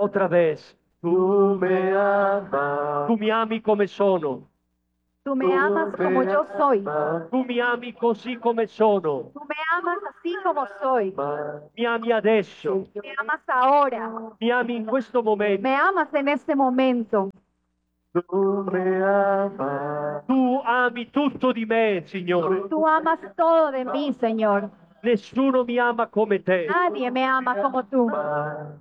Otra vez. Tú me amas. Tu mi ami come sono. Tú me amas como yo soy. Tu mi ami così come sono. Tú me amas así como soy. Mi ami adesso. Me amas ahora. Mi ami in questo momento. Me amas en este momento. Tú me amas. Tu ami tutto di me, Signore. Tú amas todo de mí, Señor. Nessuno mi ama come te. Nadie me ama como tú.